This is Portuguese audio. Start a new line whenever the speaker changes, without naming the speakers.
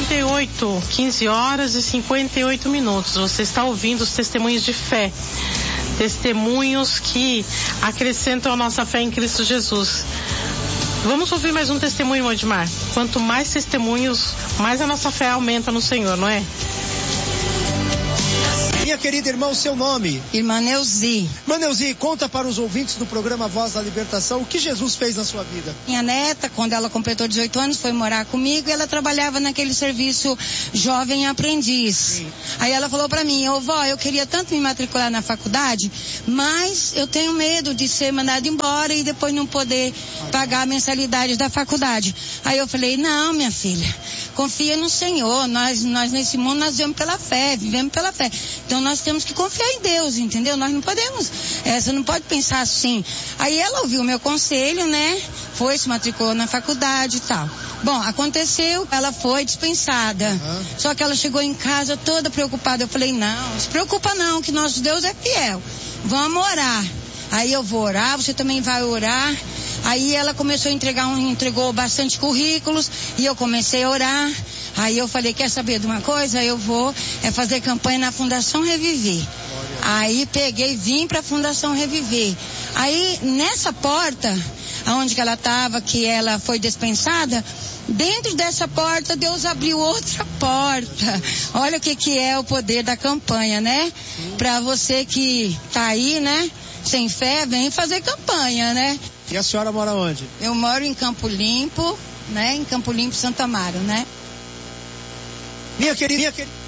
58, 15 horas e 58 minutos. Você está ouvindo os testemunhos de fé. Testemunhos que acrescentam a nossa fé em Cristo Jesus. Vamos ouvir mais um testemunho, Odmar. Quanto mais testemunhos, mais a nossa fé aumenta no Senhor, não é?
Minha querida irmã, o seu nome?
Irmã Neuzi.
Irmã Neuzi, conta para os ouvintes do programa Voz da Libertação o que Jesus fez na sua vida.
Minha neta, quando ela completou 18 anos, foi morar comigo e ela trabalhava naquele serviço Jovem Aprendiz. Sim. Aí ela falou para mim, vó, eu queria tanto me matricular na faculdade, mas eu tenho medo de ser mandada embora e depois não poder pagar a mensalidade da faculdade. Aí eu falei, não, minha filha, confia no Senhor, nós nesse mundo nós vivemos pela fé, Então nós temos que confiar em Deus, entendeu? Nós não podemos, você não pode pensar assim. Aí ela ouviu o meu conselho, né? Foi, se matriculou na faculdade e tal. Bom, aconteceu, ela foi dispensada. Só que ela chegou em casa toda preocupada. Eu falei, não se preocupa não, que nosso Deus é fiel. Vamos orar. Aí eu vou orar, você também vai orar. Aí ela começou a entregou bastante currículos e eu comecei a orar. Aí eu falei, quer saber de uma coisa? Eu vou fazer campanha na Fundação Reviver. Aí peguei, vim para a Fundação Reviver. Aí nessa porta, onde que ela estava, que ela foi dispensada, dentro dessa porta Deus abriu outra porta. Olha o que é o poder da campanha, né? Para você que tá aí, né? Sem fé, vem fazer campanha, né?
E a senhora mora onde?
Eu moro em Campo Limpo, né? Em Campo Limpo, Santo Amaro, né?
Minha querida